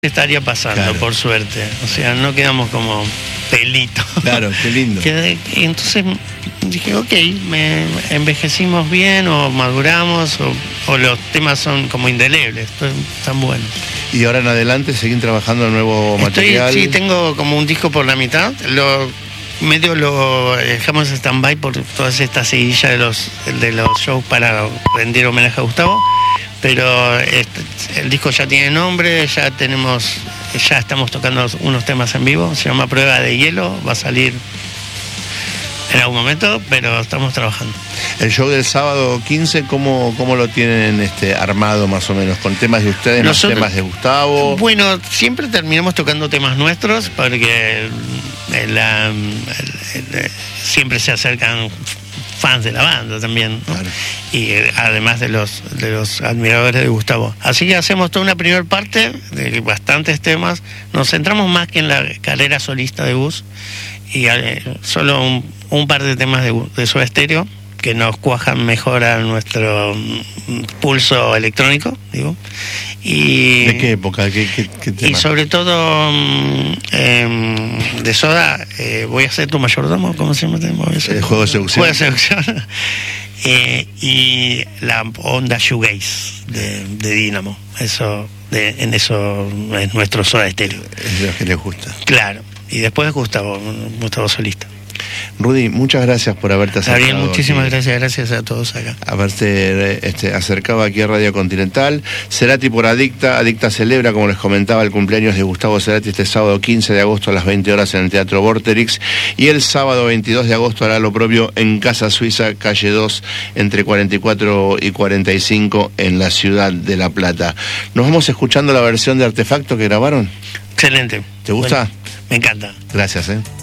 estaría pasando, claro, por suerte. O sea, no quedamos como pelitos. Claro, qué lindo. Entonces dije, ok, envejecimos bien o maduramos o los temas son como indelebles, están buenos. Y ahora en adelante seguir trabajando en nuevo material. Sí, tengo como un disco por la mitad. Lo dejamos en stand-by por todas estas seguillas de los shows para rendir homenaje a Gustavo. Pero el disco ya tiene nombre, ya estamos tocando unos temas en vivo, se llama Prueba de Hielo, va a salir en algún momento, pero estamos trabajando. El show del sábado 15, ¿cómo lo tienen armado más o menos? ¿Con temas de ustedes, más temas de Gustavo? Bueno, siempre terminamos tocando temas nuestros porque siempre se acercan fans de la banda también, ¿no? Claro. Y además de los admiradores de Gustavo. Así que hacemos toda una primera parte de bastantes temas. Nos centramos más que en la carrera solista de Gus y solo un par de temas de Soda Stereo que nos cuajan mejor a nuestro pulso electrónico, digo. ¿De qué época? ¿Qué tema? Y sobre todo de Soda, Voy a ser tu mayordomo, ¿cómo se llama? El Juego de Seducción. Juego de Seducción. Y la onda shoegaze de Dynamo. En eso es nuestro Soda Stereo. Es lo que les gusta. Claro. Y después Gustavo solista. Rudy, muchas gracias por haberte acercado. Gabriel, muchísimas gracias a todos acá. Haberte acercado aquí a Radio Continental. Cerati por Adicta celebra, como les comentaba, el cumpleaños de Gustavo Cerati este sábado 15 de agosto a las 20 horas en el Teatro Vorterix, y el sábado 22 de agosto hará lo propio en Casa Suiza, calle 2, entre 44 y 45 en la ciudad de La Plata. Nos vamos escuchando la versión de Artefacto que grabaron. Excelente. ¿Te gusta? Bueno, me encanta. Gracias,